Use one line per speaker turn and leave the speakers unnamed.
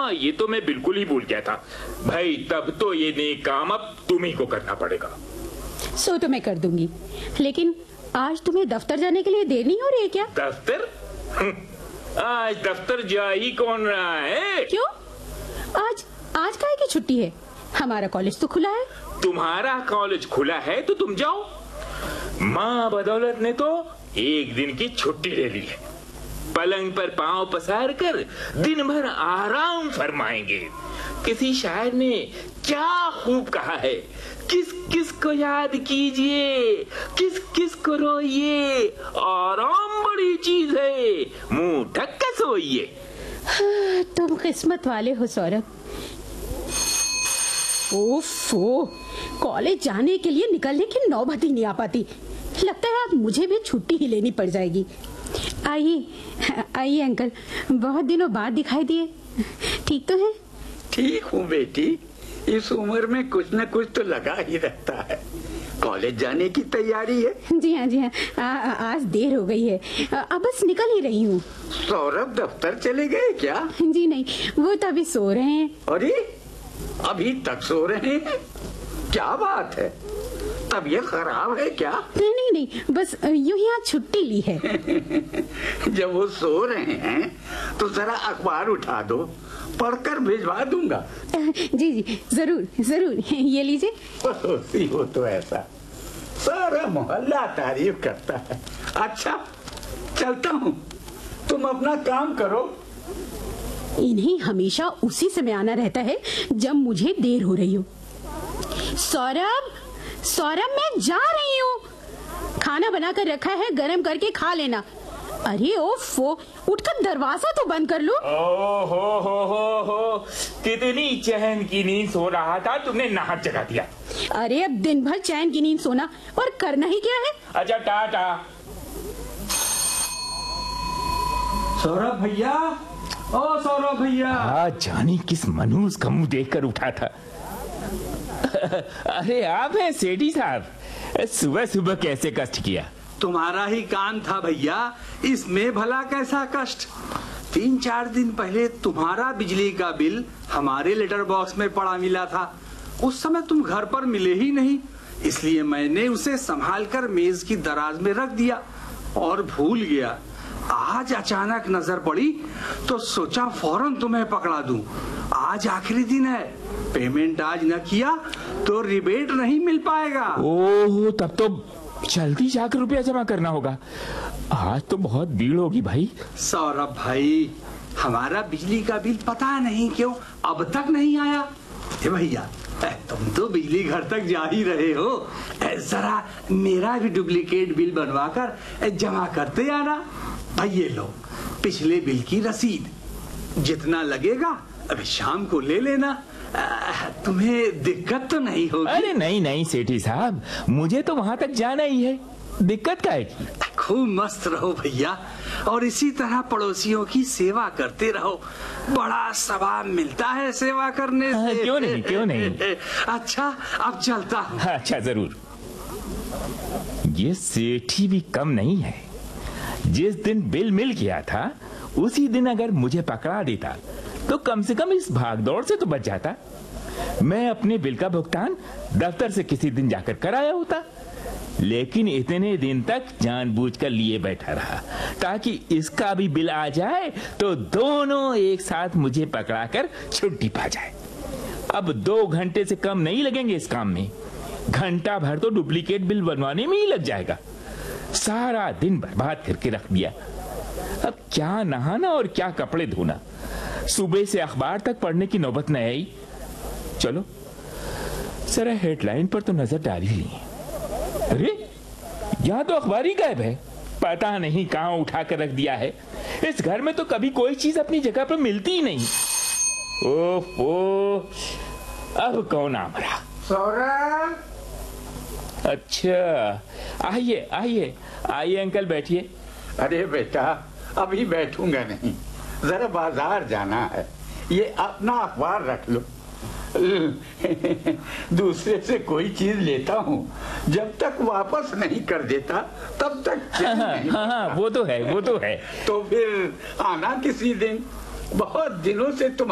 हाँ, ये तो मैं बिल्कुल ही भूल गया था भाई। तब तो ये नेक काम अब तुम ही को करना पड़ेगा।
सो तो मैं कर दूंगी, लेकिन आज तुम्हें दफ्तर जाने के लिए देर नहीं हो रही है क्या?
दफ्तर? आज दफ्तर जा ही कौन रहा है?
क्यों? आज काहे की छुट्टी है? हमारा कॉलेज तो खुला है।
तुम्हारा कॉलेज खुला है तो तुम जाओ। माँ बदौलत ने तो एक दिन की छुट्टी ले ली है। पलंग पर पांव पसार कर दिन भर आराम फरमाएंगे। किसी शायर ने क्या खूब कहा है, किस किस को याद कीजिए, किस किस को रोइए, आराम बड़ी चीज है, मुंह ढक के सोइए।
हाँ, तुम किस्मत वाले हो सौरभ। ओफो, कॉलेज जाने के लिए निकलने की नौबत ही नहीं आ पाती। लगता है आज मुझे भी छुट्टी ही लेनी पड़ जाएगी। आइए अंकल, बहुत दिनों बाद दिखाई दिए। ठीक तो है?
ठीक हूँ बेटी, इस उम्र में कुछ न कुछ तो लगा ही रहता है। कॉलेज जाने की तैयारी है?
जी हाँ, आज देर हो गई है, अब बस निकल ही रही हूँ।
सौरभ दफ्तर चले गए क्या?
जी नहीं, वो तो अभी सो रहे हैं।
अरे अभी तक सो रहे हैं? क्या बात है, तबीयत खराब है क्या?
नहीं, बस यूं ही आज छुट्टी ली है।
जब वो सो रहे हैं तो जरा अखबार उठा दो, पढ़कर भिजवा दूंगा।
जी जरूर, ये लीजिए।
पड़ोसी हो तो ऐसा, सारा मोहल्ला तारीफ करता है। अच्छा चलता हूँ, तुम अपना काम करो।
इन्हें हमेशा उसी समय आना रहता है जब मुझे देर हो रही हो। सौरभ मैं जा रही हूँ। खाना बनाकर रखा है, गरम करके खा लेना। अरे ओफो, उठकर दरवाजा तो बंद कर लो।
हो, कितनी चैन की नींद सो रहा था, तुमने नाहक जगा दिया।
अरे अब दिन भर चैन की नींद सोना और करना ही क्या है?
अच्छा टाटा।
सौरभ भैया, ओ सौरभ भैया।
आज जानी किस मनहूस का मुंह देखकर उठा था। अरे आप हैं सेठी साहब, सुबह सुबह कैसे कष्ट किया?
तुम्हारा ही काम था भैया, इसमें भला कैसा कष्ट। 3-4 दिन पहले तुम्हारा बिजली का बिल हमारे लेटर बॉक्स में पड़ा मिला था। उस समय तुम घर पर मिले ही नहीं, इसलिए मैंने उसे संभाल कर मेज की दराज में रख दिया और भूल गया। आज अचानक नजर पड़ी तो सोचा फौरन तुम्हें पकड़ा दूं। आज आखिरी दिन है, पेमेंट आज न किया तो रिबेट नहीं मिल पाएगा।
ओह, तब तो जल्दी जाकर रुपया जमा करना होगा। आज तो बहुत भीड़ होगी भाई।
सौरभ भाई, हमारा बिजली का बिल पता नहीं क्यों अब तक नहीं आया। भैया तुम तो बिजली घर तक जा ही रहे हो, जरा मेरा भी डुप्लीकेट बिल बनवाकर जमा करते आना। भाई ये लो पिछले बिल की रसीद, जितना लगेगा अभी शाम को ले लेना। तुम्हें दिक्कत तो नहीं होगी?
अरे नहीं सेठी साहब, मुझे तो वहाँ तक जाना ही है, दिक्कत क्या है?
खूब मस्त रहो भैया, और इसी तरह पड़ोसियों की सेवा करते रहो, बड़ा सवाब मिलता है सेवा करने से।
क्यों नहीं।
अच्छा अब चलता हूँ।
अच्छा जरूर। ये सेठी भी कम नहीं है। जिस दिन बिल मिल गया था उसी दिन अगर मुझे पकड़ा देता तो कम से कम इस भागदौड़ से तो बच जाता। मैं अपने बिल का भुगतान दफ्तर से किसी दिन जाकर कराया होता, लेकिन इतने दिन तक जानबूझकर लिए बैठा रहा ताकि इसका भी बिल आ जाए तो दोनों एक साथ मुझे पकड़ाकर छुट्टी पा जाए। अब 2 घंटे से कम नहीं लगेंगे इस काम में, घंटा भर तो डुप्लीकेट बिल बनवाने में ही लग जाएगा। सारा दिन बर्बाद करके रख दिया। अब क्या नहाना और क्या कपड़े धोना, सुबह से अखबार तक पढ़ने की नौबत न आई। चलो जरा हेडलाइन पर तो नजर डाल ही ली। अरे यहाँ तो अखबार ही गायब है, पता नहीं कहाँ उठा कर रख दिया है। इस घर में तो कभी कोई चीज अपनी जगह पर मिलती ही नहीं। ओहो, अब कौन आ मरा?
सौरभ।
अच्छा आइए अंकल बैठिए।
अरे बेटा अभी बैठूंगा नहीं, जरा बाजार जाना है, ये अपना अखबार रख लो। दूसरे से कोई चीज लेता हूँ, जब तक वापस नहीं कर देता तब तक
हाँ, वो तो है।
तो फिर आना किसी दिन, बहुत दिनों से तुम